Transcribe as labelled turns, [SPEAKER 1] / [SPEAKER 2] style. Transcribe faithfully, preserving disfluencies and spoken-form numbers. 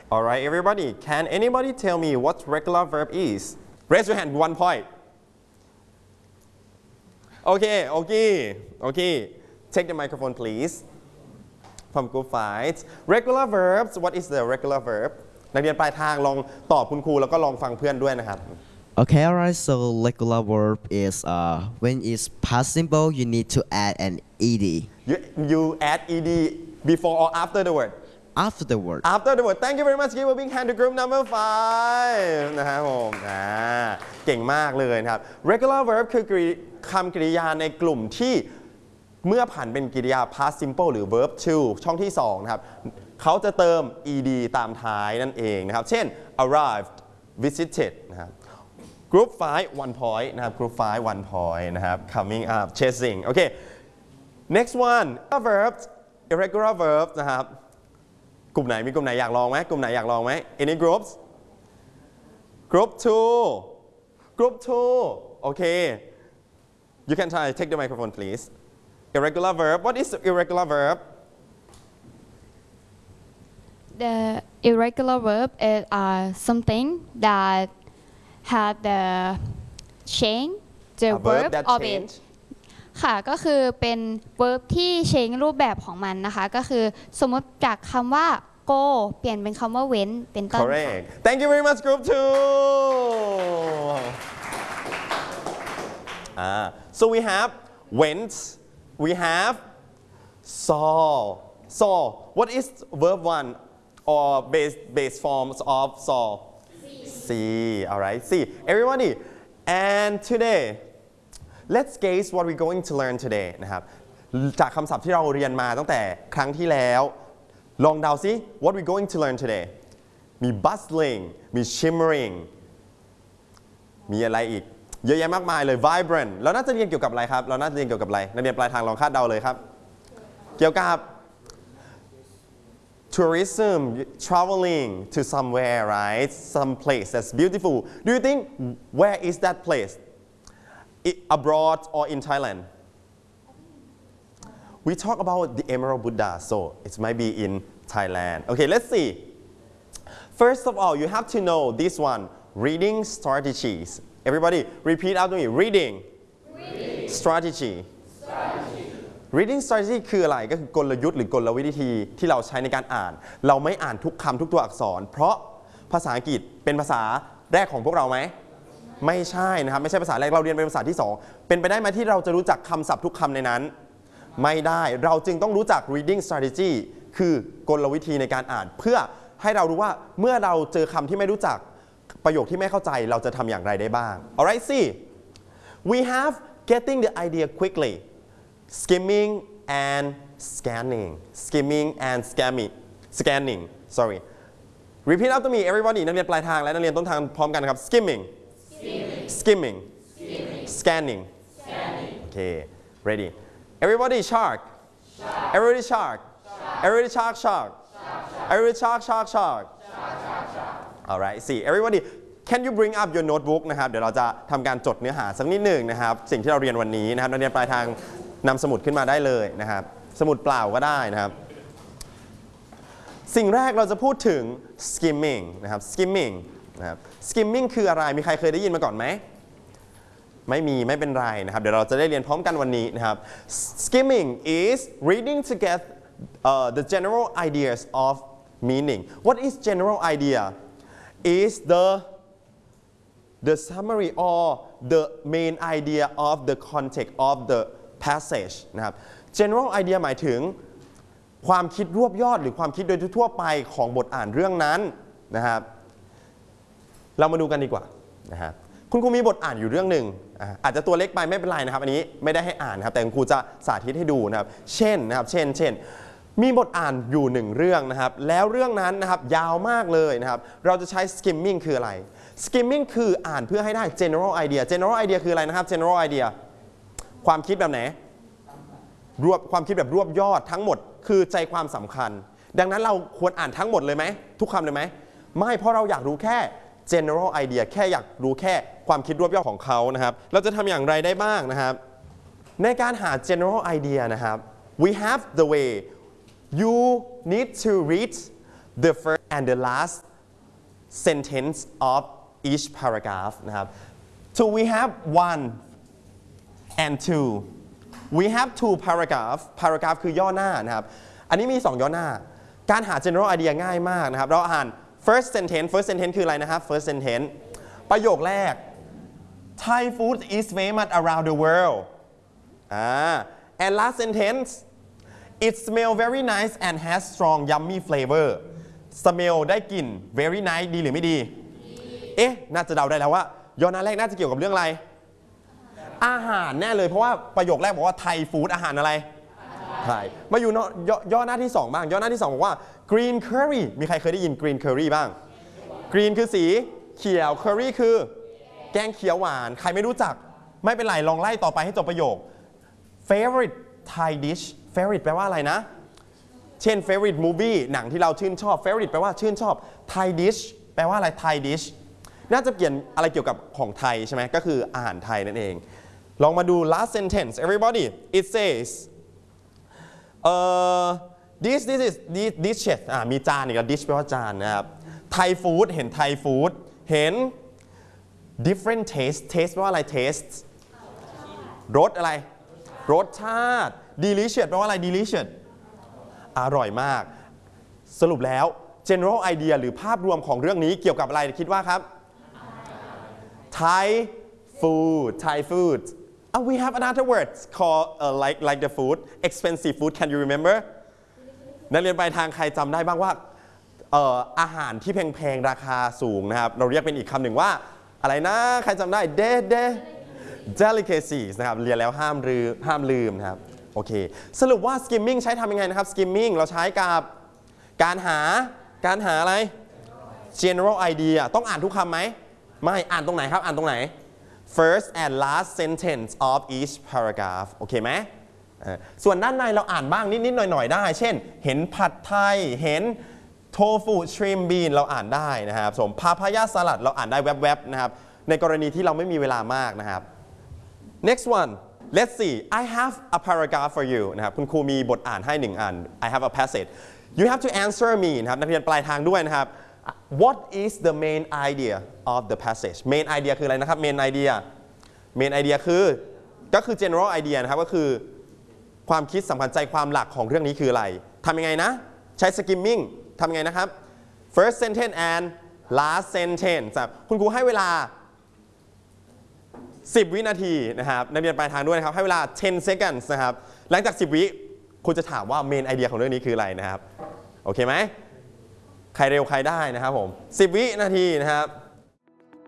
[SPEAKER 1] Alright, everybody, can anybody tell me what regular verb is? Raise your hand, one point. Okay, okay, okay. Take the microphone, please. From group five. Regular verbs, what is the regular verb? นักเรียนปลายทางลองตอบคุณครูแล้วก็ลองฟังเพื่อนด้วยนะครับ
[SPEAKER 2] Okay, alright. So regular verb is uh when it's past simple, you need to add an ed.
[SPEAKER 1] You you add ed before or after the word?
[SPEAKER 2] After the word.
[SPEAKER 1] After the word. Thank you very much. Give a big hand to group number five นะครับผมอ่าเก่งมากเลยนะครับ Regular verb คือคำกริยาในกลุ่มที่เมื่อผันเป็นกริยา past simple หรือ verb to ช่องที่สองนะครับเขาจะเติม ed ตามท้ายนั่นเองนะครับเช่น arrived visited นะครับ group five one point นะครับ group five one point นะครับ coming up chasing โอเค next one verbs irregular verbs นะครับกลุ่มไหนมีกลุ่มไหนอยากลองไหมกลุ่มไหนอยากลองไหม any groups group two group two โอเค you can try take the microphone please irregular verb what is irregular verb
[SPEAKER 3] The irregular verb is uh, something that had the change the
[SPEAKER 1] A verb
[SPEAKER 3] verb
[SPEAKER 1] that
[SPEAKER 3] of it
[SPEAKER 1] change
[SPEAKER 3] ค่ะก็คือเป็น verb ที่ change รูปแบบของมันนะคะก็คือสมมติจากคำว่า go เปลี่ยนเป็นคำว่าเว้นเป็นต้น
[SPEAKER 1] correct thank you very much group two ah so we have went we have saw saw what is verb one or base base forms of saw see alright see everybody and today let's guess what we're going to learn today นะครับจากคำศัพท์ที่เราเรียนมาตั้งแต่ครั้งที่แล้วลองเดาซิ what we're going to learn today มี bustling มี shimmering มีอะไรอีกเยอะแยะมากมายเลย vibrant เราน่าจะเรียนเกี่ยวกับอะไรครับเราน่าจะเรียนเกี่ยวกับอะไรนักเรียนปลายทางลองคาดเดาเลยครับเกี่ยวกับ tourism traveling to somewhere right some place that's beautiful do you think where is that place abroad or in Thailand we talk about the Emerald Buddha so it might be in Thailand okay let's see first of all you have to know this one reading strategies everybody repeat after me reading, reading. strategy reading strategy คืออะไรก็คือกลยุทธ์หรือกลวิธีที่เราใช้ในการอ่านเราไม่อ่านทุกคำทุกตัวอักษรเพราะภาษาอังกฤษเป็นภาษาแรกของพวกเราไหมไม่ใช่นะครับไม่ใช่ภาษาแรกเราเรียนเป็นภาษาที่สองเป็นไปได้ไหมที่เราจะรู้จักคำศัพท์ทุกคำในนั้นไม่ได้เราจึงต้องรู้จัก reading strategy คือกลวิธีในการอ่านเพื่อให้เรารู้ว่าเมื่อเราเจอคำที่ไม่รู้จักประโยคที่ไม่เข้าใจเราจะทำอย่างไรได้บ้าง alright see we have getting the idea quickly skimming and scanning skimming and scamming scanning sorry repeat after me everybody นักเรียนปลายทางและนักเรียนต้นทางพร้อมกันครับ skimming skimming scanning okay ready everybody shark everybody shark everybody shark shark everybody shark shark shark alright see everybody can you bring up your notebook นะครับเดี๋ยวเราจะทำการจดเนื้อหาสักนิดหนึ่งนะครับสิ่งที่เราเรียนวันนี้นะครับนักเรียนปลายทางนำสมุดขึ้นมาได้เลยนะครับสมุดเปล่าก็ได้นะครับสิ่งแรกเราจะพูดถึง skimming นะครับ skimming นะครับ skimming คืออะไรมีใครเคยได้ยินมาก่อนไหมไม่มีไม่เป็นไรนะครับเดี๋ยวเราจะได้เรียนพร้อมกันวันนี้นะครับ skimming is reading to get uh, the general ideas of meaning what is general idea is the the summary or the main idea of the context of the passage นะครับ general idea หมายถึงความคิดรวบยอดหรือความคิดโดยทั่วไปของบทอ่านเรื่องนั้นนะครับเรามาดูกันดีกว่านะครับคุณครูมีบทอ่านอยู่เรื่องหนึ่งอาจจะตัวเล็กไปไม่เป็นไรนะครับอันนี้ไม่ได้ให้อ่านนะครับแต่คุณครูจะสาธิตให้ดูนะครับเช่นนะครับเช่นเช่นมีบทอ่านอยู่หนึ่งเรื่องนะครับแล้วเรื่องนั้นนะครับยาวมากเลยนะครับเราจะใช้ skimming คืออะไร skimming คืออ่านเพื่อให้ได้ general idea general idea คืออะไรนะครับ general idea ความคิดแบบไหนรวบความคิดแบบรวบยอดทั้งหมดคือใจความสำคัญดังนั้นเราควรอ่านทั้งหมดเลยไหมทุกคำเลยไหมไม่เพราะเราอยากรู้แค่ general idea แค่อยากรู้แค่ความคิดรวบยอดของเขานะครับเราจะทำอย่างไรได้บ้างนะครับในการหา general idea นะครับ we have the way you need to read the first and the last sentence of each paragraph นะครับ so we have one and two we have two paragraph paragraph คือย่อหน้านะครับอันนี้มีสองย่อหน้าการหา general idea ง่ายมากนะครับเราอ่าน first sentence first sentence คืออะไรนะครับ first sentence ประโยคแรก Thai food is famous around the world อ่า and last sentence it smell very nice and has strong yummy flavor smell ได้กลิ่น very nice ดีหรือไม่ดีเอ๊ะน่าจะเดาได้แล้วว่าย่อหน้าแรกน่าจะเกี่ยวกับเรื่องอะไรอาหารแน่เลยเพราะว่าประโยคแรกบอกว่าไทยฟู้ดอาหารอะไรไทยมาอยู่ย่อย่อหน้าที่สองบ้างย่อหน้าที่สองบอกว่า green curry มีใครเคยได้ยิน green curry บ้าง green คือสีเขียว curry คือแกงเขียวหวานใครไม่รู้จักไม่เป็นไรลองไล่ต่อไปให้จบประโยค favorite Thai dish favorite แปลว่าอะไรนะเช่น favorite movie หนังที่เราชื่นชอบ favorite แปลว่าชื่นชอบ Thai dish แปลว่าอะไร Thai dish น่าจะเปลี่ยนอะไรเกี่ยวกับของไทยใช่ไหมก็คืออาหารไทยนั่นเองลองมาดู last sentence everybody it says uh, this this is this dishes อ่ามีจานอีกแล้ว dish แปลว่าจานนะครับ Thai food เห็น Thai food เห็น different taste taste แปลว่าอะไร taste รสอะไรรสชาติ delicious แปลว่าอะไร delicious อร่อยมากสรุปแล้ว general idea หรือภาพรวมของเรื่องนี้เกี่ยวกับอะไรคิดว่าครับ Thai food Thai food oh, we have another word called uh, like like the food expensive food can you remember นักเรียนปลายทางใครจำได้บ้างว่าเอ่ออาหารที่แพงๆราคาสูงนะครับเราเรียกเป็นอีกคำหนึ่งว่าอะไรนะใครจำได้ de de delicacies นะครับเรียนแล้วห้ามลืมห้ามลืมนะครับโอเคสรุปว่า skimming ใช้ทำยังไงนะครับ skimming เราใช้กับการหาการหาอะไร general idea ต้องอ่านทุกคำไหมไม่อ่านตรงไหนครับอ่านตรงไหน first and last sentence of each paragraph โอเคไหมส่วนด้านในเราอ่านบ้างนิดๆหน่อยๆได้เช่นเห็นผัดไทยเห็นโทฟูชริมบีนเราอ่านได้นะครับสมพาพายาสลัดเราอ่านได้แวบๆนะครับในกรณีที่เราไม่มีเวลามากนะครับ next one let's see I have a paragraph for you นะครับคุณครูมีบทอ่านให้หนึ่งอัน I have a passage you have to answer me นะครับนักเรียนปลายทางด้วยนะครับ what is the main idea of the passage main idea คืออะไรนะครับ main idea main idea คือก็คือ general idea นะครับก็คือความคิดสำคัญใจความหลักของเรื่องนี้คืออะไรทำยังไงนะใช้ skimming ทำยังไงนะครับ first sentence and last sentence คุณครูให้เวลาสิบวินาทีนะครับนักเรียนปลายทางด้วยนะครับให้เวลาten seconds นะครับหลังจากสิบวิคุณจะถามว่า main idea ของเรื่องนี้คืออะไรนะครับโอเคไหมใครเร็วใครได้นะครับผมสิบวินาทีนะครับ